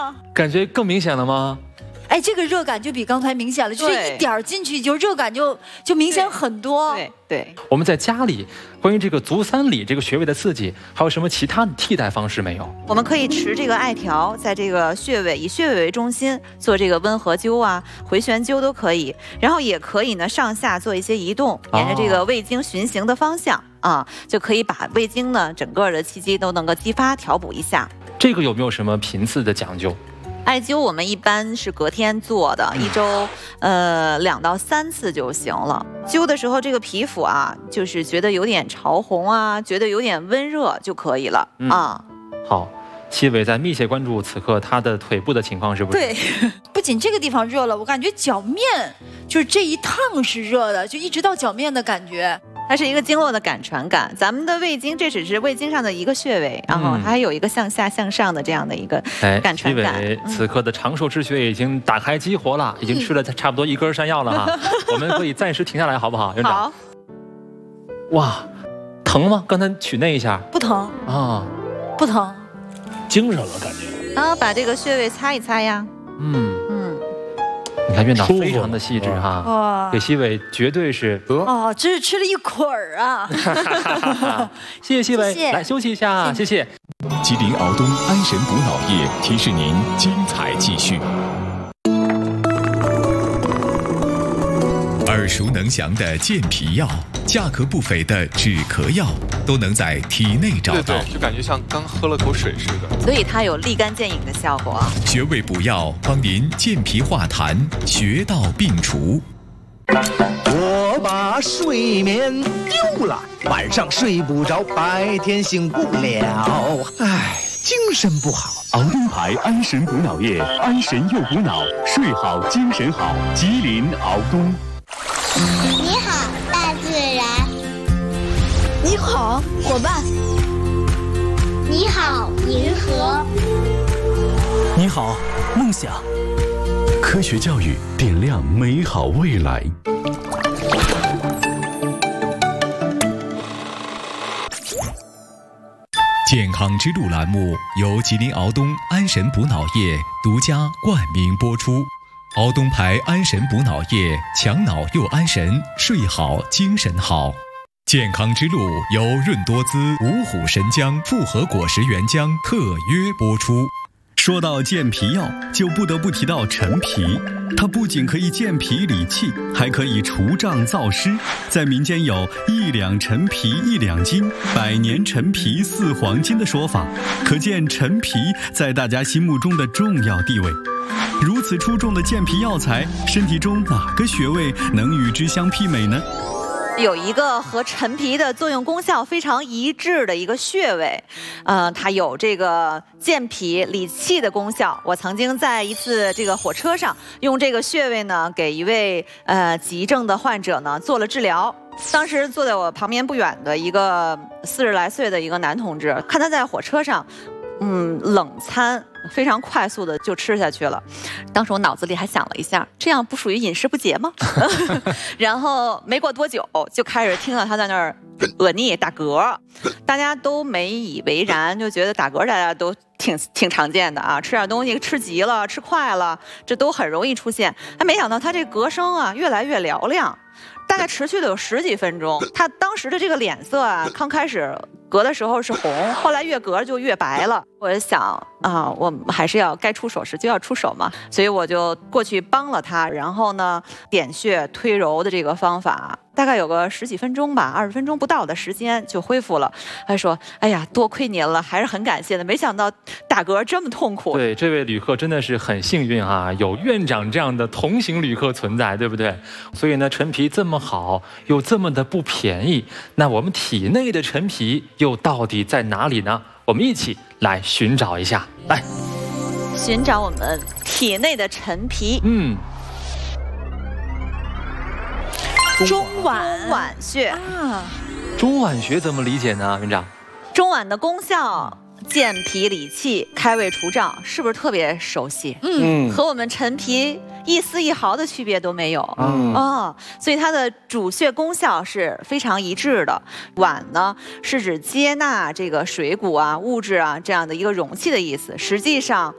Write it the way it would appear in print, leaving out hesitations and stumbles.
吗？ 感觉更明显了吗？ 哎，这个热感就比刚才明显了，就是一点进去就热感就明显很多。 对。 我们在家里关于这个足三里这个穴位的刺激，还有什么其他的替代方式没有？ 我们可以持这个艾条，在这个穴位以穴位为中心做这个温和灸啊、回旋灸都可以，然后也可以呢上下做一些移动，沿着这个胃经循行的方向啊，就可以把胃经呢整个的气机都能够激发调补一下。 这个有没有什么频次的讲究？ 艾灸我们一般是隔天做的，一周2到3次就行了。灸的时候，这个皮肤啊，就是觉得有点潮红啊，觉得有点温热就可以了啊。 好，七伟在密切关注此刻他的腿部的情况，是不是？ 对，不仅这个地方热了，我感觉脚面就是这一趟是热的，就一直到脚面的感觉。 它是一个经络的感传感，咱们的胃经这只是胃经上的一个穴位，然后它还有一个向下向上的这样的一个感传感。 七伟此刻的长寿之穴已经打开激活了，已经吃了差不多1根山药了哈，我们可以暂时停下来，好不好，院长？ 好。 哇，疼吗？刚才取那一下不疼啊， 不疼， 精神了感觉。 然后把这个穴位擦一擦呀。 你看院长非常的细致哈， 哇， 给西伟绝对是哦，这是吃了一捆儿啊！ 谢谢西伟，来休息一下，谢谢。 吉林敖东安神补脑液提示您精彩继续。耳熟能详的健脾药，价格不菲的止咳药，都能在体内找到。 对，就感觉像刚喝了口水似的。 所以它有立竿见影的效果。 穴位补药帮您健脾化痰，穴道病除。 我把睡眠丢了，晚上睡不着，白天醒不了，唉，精神不好。 敖东牌安神补脑液，安神又补脑，睡好精神好。吉林敖东。 你好，大自然。 你好，伙伴。 你好，银河。 你好，梦想。 科学教育点亮美好未来。 健康之路栏目由吉林敖东安神补脑液独家冠名播出。敖东牌安神补脑液，强脑又安神，睡好精神好。健康之路由润多滋、五虎神姜、复合果实原浆特约播出。 说到健脾药，就不得不提到陈皮。它不仅可以健脾理气，还可以除胀燥湿。在民间有1两陈皮1两金，100年陈皮4黄金的说法，可见陈皮在大家心目中的重要地位。如此出众的健脾药材，身体中哪个穴位能与之相媲美呢？ 有一个和陈皮的作用功效非常一致的一个穴位，它有这个健脾理气的功效。我曾经在一次这个火车上用这个穴位呢，给一位急症的患者呢做了治疗。当时坐在我旁边不远的一个40来岁的一个男同志，看他在火车上，冷餐非常快速的就吃下去了。当时我脑子里还想了一下，这样不属于饮食不节吗？然后没过多久就开始听到他在那儿逆打嗝，大家都没以为然，就觉得打嗝大家都挺常见的啊，吃点东西吃急了吃快了，这都很容易出现。还没想到他这嗝声啊越来越嘹亮，大概持续了有10几分钟。他当时的这个脸色啊，刚开始嗝的时候是红，后来越嗝就越白了。我就想啊，我还是要该出手时就要出手嘛，所以我就过去帮了他，然后呢点穴推揉的这个方法，大概有个10几分钟吧，20分钟不到的时间就恢复了。他说：“哎呀，多亏您了，还是很感谢的。没想到打嗝这么痛苦。” 对，这位旅客真的是很幸运哈，有院长这样的同行旅客存在，对不对？所以呢，陈皮这么好，又这么的不便宜，那我们体内的陈皮又到底在哪里呢？我们一起来寻找一下，来寻找我们体内的陈皮。 中脘穴啊， 中脘穴怎么理解呢，院长？ 中脘的功效健脾理气、开胃除胀，是不是特别熟悉？和我们陈皮一丝一毫的区别都没有。所以它的主穴功效是非常一致的。脘呢是指接纳这个水谷啊、物质啊这样的一个容器的意思，实际上